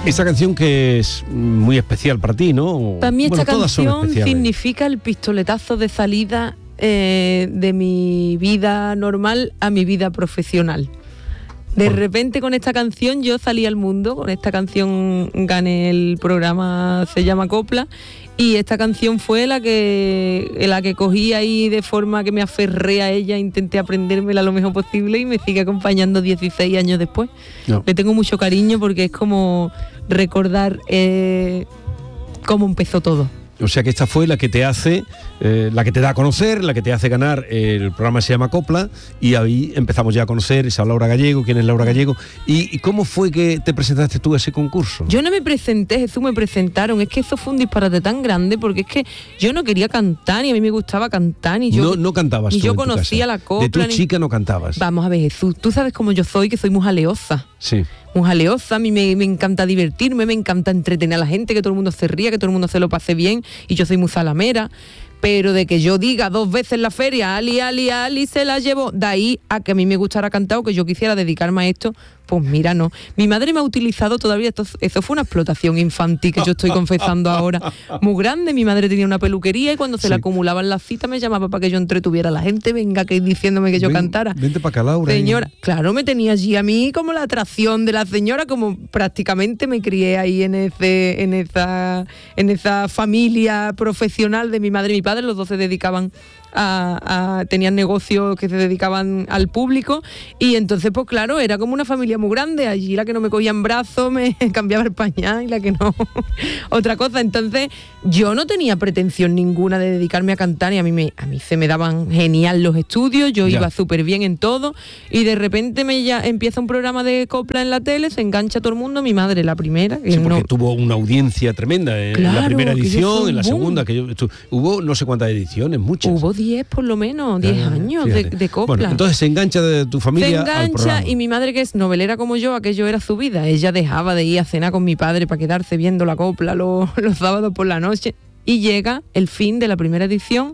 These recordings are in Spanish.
Esa canción que es muy especial para ti, ¿no? Para mí esta canción significa el pistoletazo de salida de mi vida normal a mi vida profesional. De repente con esta canción yo salí al mundo, con esta canción gané el programa Se llama Copla, y esta canción fue la que cogí ahí de forma que me aferré a ella, intenté aprendérmela lo mejor posible y me sigue acompañando 16 años después. No. Le tengo mucho cariño porque es como recordar cómo empezó todo. O sea que esta fue la que te hace, la que te da a conocer, la que te hace ganar. El programa Se llama Copla y ahí empezamos ya a conocer esa Laura Gallego. ¿Quién es Laura Gallego? ¿Y cómo fue que te presentaste tú a ese concurso? Yo no me presenté, Jesús, me presentaron. Es que eso fue un disparate tan grande porque es que yo no quería cantar y a mí me gustaba cantar. Y yo, no cantabas y tú yo conocía la copla. De tu chica no cantabas. Vamos a ver, Jesús, tú sabes cómo yo soy, que soy muy jaleosa. Sí. Muy jaleosa, a mí me encanta divertirme, me encanta entretener a la gente, que todo el mundo se ría, que todo el mundo se lo pase bien, y yo soy muy salamera, pero de que yo diga 2 veces en la feria, Ali, se la llevo, de ahí a que a mí me gustara cantar o que yo quisiera dedicarme a esto, pues mira, no. Mi madre me ha utilizado todavía, eso fue una explotación infantil que yo estoy confesando ahora, muy grande. Mi madre tenía una peluquería y cuando se le acumulaban las citas me llamaba para que yo entretuviera a la gente, venga, que diciéndome que yo cantara. Vente para acá, Laura. Señora, claro, me tenía allí a mí como la atracción de la señora, como prácticamente me crié ahí en esa familia profesional de mi madre y mi padre. Los dos se dedicaban tenían negocios que se dedicaban al público y entonces pues claro, era como una familia muy grande. Allí la que no me cogía en brazos me cambiaba el pañal y la que no otra cosa. Entonces yo no tenía pretensión ninguna de dedicarme a cantar y a mí se me daban genial los estudios, yo iba súper bien en todo y de repente empieza un programa de copla en la tele, se engancha todo el mundo, mi madre la primera. Sí, porque tuvo una audiencia tremenda en la primera edición, en la segunda, hubo no sé cuántas ediciones, muchas. Hubo 10 por lo menos, 10 años de copla. Bueno, entonces se engancha de tu familia. Se engancha y mi madre, que es novelera como yo, aquello era su vida. Ella dejaba de ir a cenar con mi padre para quedarse viendo la copla los sábados por la noche. Y llega el fin de la primera edición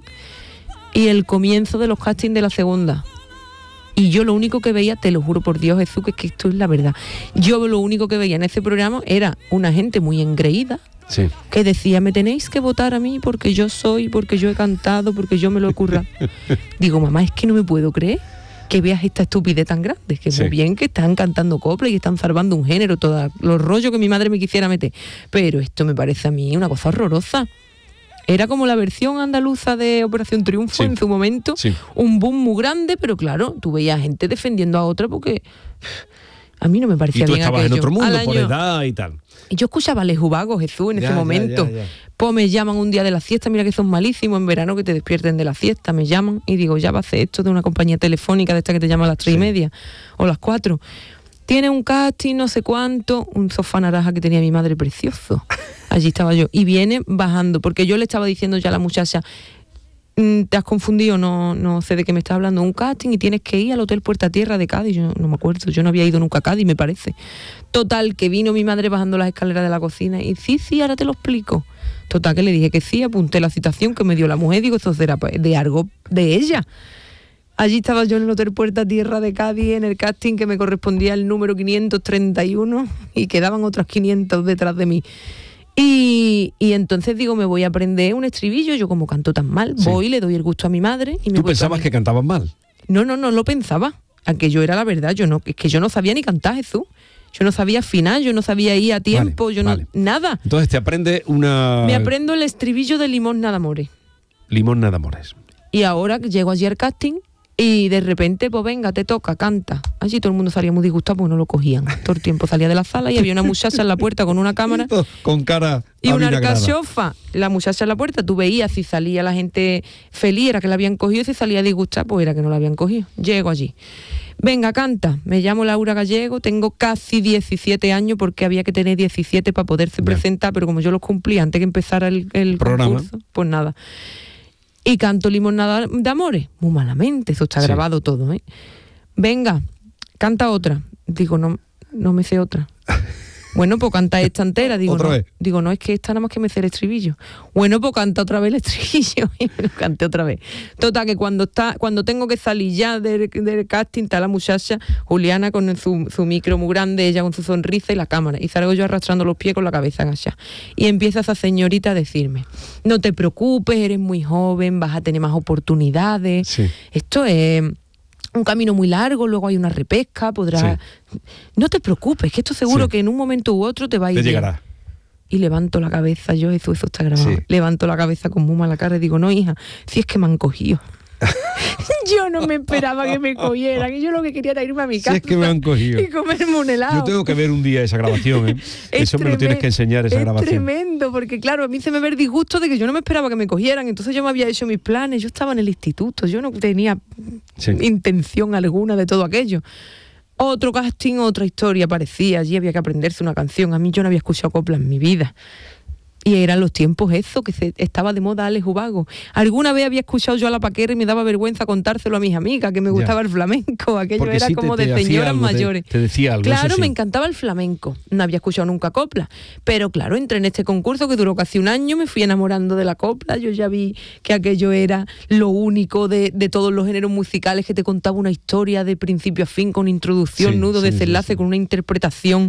y el comienzo de los castings de la segunda. Y yo lo único que veía, te lo juro por Dios, Jesús, que es que esto es la verdad. Yo lo único que veía en ese programa era una gente muy engreída. Sí. Que decía, me tenéis que votar a mí porque yo he cantado, porque yo me lo he currado. Digo, mamá, es que no me puedo creer que veas esta estupidez tan grande, que muy bien que están cantando copla y están salvando un género, todos los rollos que mi madre me quisiera meter, pero esto me parece a mí una cosa horrorosa. Era como la versión andaluza de Operación Triunfo en su momento, un boom muy grande, pero claro, tú veías gente defendiendo a otra porque a mí no me parecía bien aquello. Y tú estabas en otro mundo por edad y tal. Y yo escuchaba a Alejo Vago, Jesús, en ese momento. Pues me llaman un día de la siesta, mira que son malísimos en verano que te despierten de la siesta, me llaman y digo, ya va a hacer esto de una compañía telefónica de esta que te llama a las 3:30 o las 4. Tiene un casting, no sé cuánto, un sofá naranja que tenía mi madre precioso. Allí estaba yo. Y viene bajando, porque yo le estaba diciendo ya a la muchacha, te has confundido, no sé de qué me estás hablando, un casting y tienes que ir al Hotel Puerta Tierra de Cádiz. Yo no me acuerdo, yo no había ido nunca a Cádiz, me parece. Total, que vino mi madre bajando las escaleras de la cocina y sí, ahora te lo explico. Total, que le dije que sí, apunté la citación que me dio la mujer, digo, eso será de algo de ella. Allí estaba yo en el Hotel Puerta Tierra de Cádiz, en el casting que me correspondía el número 531 y quedaban otros 500 detrás de mí. Y entonces digo, me voy a aprender un estribillo, yo como canto tan mal, voy, le doy el gusto a mi madre. Y ¿Tú pensabas que cantabas mal? No lo pensaba, aquello era la verdad, es que yo no sabía ni cantar, Jesús. Yo no sabía afinar, yo no sabía ir a tiempo, nada. Entonces te aprende Me aprendo el estribillo de Limón Nada More. Limón Nada Mores. Y ahora llego allí al casting y de repente, pues venga, te toca, canta. Allí todo el mundo salía muy disgustado porque no lo cogían. Todo el tiempo salía de la sala y había una muchacha en la puerta con una cámara. Con cara y una alcachofa. La muchacha en la puerta, tú veías si salía la gente feliz, era que la habían cogido, y si salía disgustada, pues era que no la habían cogido. Llego allí. Venga, canta. Me llamo Laura Gallego, tengo casi 17 años porque había que tener 17 para poderse presentar, pero como yo los cumplí antes que empezara el concurso, pues nada. Y canto Limón Nada de Amores, muy malamente, eso está grabado todo, ¿eh? Venga, canta otra. Digo, no me sé otra. Bueno, pues canta esta entera. Digo, ¿Otra vez? Digo, no, es que esta nada más que me sé el estribillo. Bueno, pues canta otra vez el estribillo y me lo canté otra vez. Total, que cuando tengo que salir ya del casting, está la muchacha Juliana con su micro muy grande, ella con su sonrisa y la cámara. Y salgo yo arrastrando los pies con la cabeza agachada. Y empieza esa señorita a decirme, no te preocupes, eres muy joven, vas a tener más oportunidades. Sí. Esto es un camino muy largo, luego hay una repesca, podrás... Sí. No te preocupes, que esto seguro que en un momento u otro te va a ir. Te llegará. Y levanto la cabeza, eso está grabado. Sí. Levanto la cabeza con muy mala cara y digo, no, hija, si es que me han cogido. Yo no me esperaba que me cogieran, y yo lo que quería era irme a mi casa. Si es que me han cogido. Y comerme un helado. Yo tengo que ver un día esa grabación, ¿eh? Eso me lo tienes que enseñar, esa grabación. Es tremendo, porque claro, a mí se me ve el disgusto de que yo no me esperaba que me cogieran, entonces yo me había hecho mis planes, yo estaba en el instituto, yo no tenía intención alguna de todo aquello. Otro casting, otra historia parecía, allí había que aprenderse una canción, a mí yo no había escuchado copla en mi vida. Y eran los tiempos eso, que estaba de moda Alex Ubago. Alguna vez había escuchado yo a La Paquera y me daba vergüenza contárselo a mis amigas, que me gustaba el flamenco. Aquello porque era como de señoras mayores. Te decía algo. Claro, me encantaba el flamenco. No había escuchado nunca copla. Pero claro, entré en este concurso que duró casi un año, me fui enamorando de la copla. Yo ya vi que aquello era lo único de todos los géneros musicales, que te contaba una historia de principio a fin, con introducción, nudo, desenlace, con una interpretación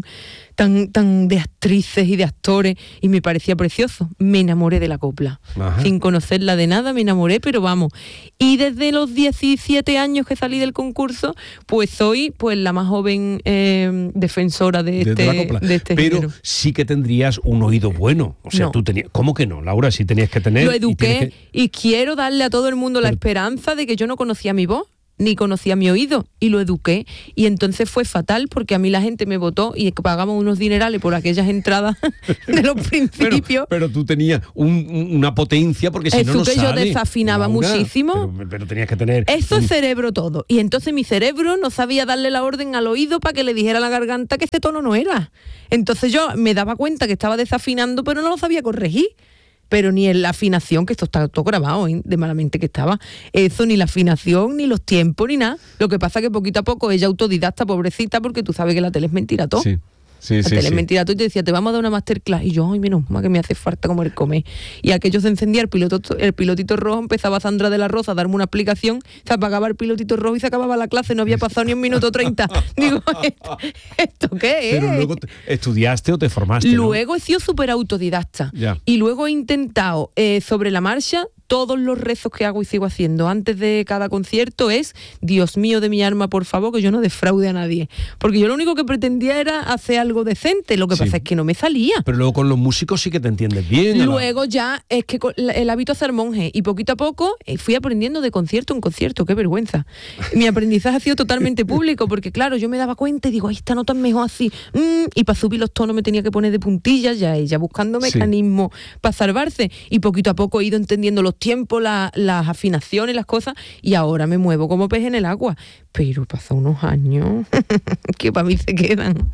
tan de actrices y de actores, y me parecía precioso. Me enamoré de la copla. Ajá. Sin conocerla de nada, me enamoré, pero vamos. Y desde los 17 años que salí del concurso, pues soy la más joven defensora de la copla. Pero género. Sí que tendrías un oído bueno. O sea, tú tenías... ¿Cómo que no, Laura? Sí tenías que tener... Lo eduqué y quiero darle a todo el mundo la esperanza de que yo no conocía mi voz, ni conocía mi oído, y lo eduqué, y entonces fue fatal porque a mí la gente me votó y pagamos unos dinerales por aquellas entradas de los principios. Pero tú tenías una potencia, porque si no sale. Yo desafinaba muchísimo. Pero tenías que tener... Eso es cerebro todo, y entonces mi cerebro no sabía darle la orden al oído para que le dijera a la garganta que ese tono no era. Entonces yo me daba cuenta que estaba desafinando, pero no lo sabía corregir. Pero ni en la afinación, que esto está todo grabado, de malamente que estaba, eso, ni la afinación, ni los tiempos, ni nada. Lo que pasa que poquito a poco ella autodidacta, pobrecita, porque tú sabes que la tele es mentira todo. Sí. La tele es mentira todo, y te decía, te vamos a dar una masterclass, y yo, ay, menos mal que me hace falta como el comer. Y aquello se encendía el pilotito rojo, empezaba Sandra de la Rosa a darme una explicación, se apagaba el pilotito rojo y se acababa la clase, no había pasado ni un minuto 30. Digo, ¿esto qué es? Pero luego estudiaste o te formaste, Luego he sido súper autodidacta. Ya. Y luego he intentado, sobre la marcha, todos los rezos que hago y sigo haciendo antes de cada concierto es, Dios mío de mi alma, por favor, que yo no defraude a nadie. Porque yo lo único que pretendía era hacer algo decente, lo que pasa es que no me salía. Pero luego con los músicos sí que te entiendes bien. Luego ya es que el hábito a ser monje, y poquito a poco fui aprendiendo de concierto en concierto, qué vergüenza. Mi aprendizaje ha sido totalmente público, porque claro, yo me daba cuenta y digo, ay, esta nota es mejor así. Y para subir los tonos me tenía que poner de puntillas, ya ella buscando mecanismos para salvarse. Y poquito a poco he ido entendiendo los tiempos, las afinaciones, las cosas, y ahora me muevo como pez en el agua. Pero pasan unos años que para mí se quedan.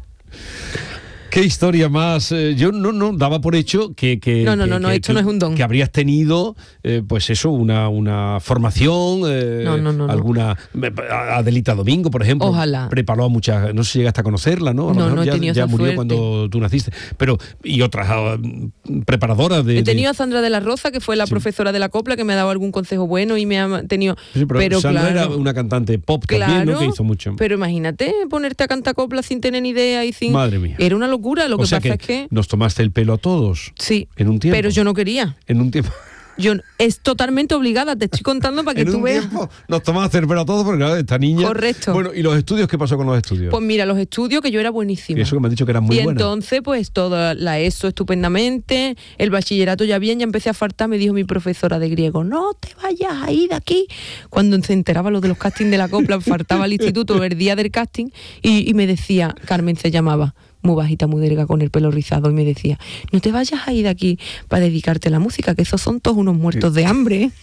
¿Qué historia más? Yo no daba por hecho que esto no es un don. Que habrías tenido, pues eso, una formación, alguna... Adelita Domingo, por ejemplo. Ojalá. Preparó a muchas... No sé si llegaste a conocerla, ¿no? No he tenido ya esa murió suerte. Cuando tú naciste. Pero, y otras preparadoras de... He tenido a Sandra de la Rosa, que fue la profesora de la copla, que me ha dado algún consejo bueno y me ha tenido... Sí, pero Sandra claro, era una cantante pop también, ¿no? Que hizo mucho. Pero imagínate ponerte a cantar copla sin tener ni idea y sin... Madre mía. Era una locura, lo que pasa es que... Nos tomaste el pelo a todos. Sí. En un tiempo. Pero yo no quería. En un tiempo. Es totalmente obligada, te estoy contando para que tú veas. Nos tomaste el pelo a todos porque claro, esta niña... Correcto. Bueno, ¿y los estudios? ¿Qué pasó con los estudios? Pues mira, los estudios, que yo era buenísima. Y eso que me has dicho que eras muy buena. Y entonces, pues toda la ESO estupendamente, el bachillerato ya bien, ya empecé a faltar, me dijo mi profesora de griego, no te vayas a ir de aquí. Cuando se enteraba lo de los castings de la copla, faltaba al instituto el día del casting y me decía, Carmen se llamaba, muy bajita, muy delga, con el pelo rizado, y me decía, no te vayas a ir de aquí para dedicarte a la música, que esos son todos unos muertos de hambre.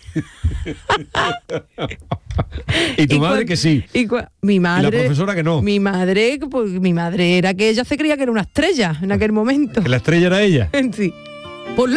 ¿Y tu madre que sí? Mi madre... ¿Y la profesora que no? Mi madre era que ella se creía que era una estrella en aquel momento. ¿Que la estrella era ella? Sí.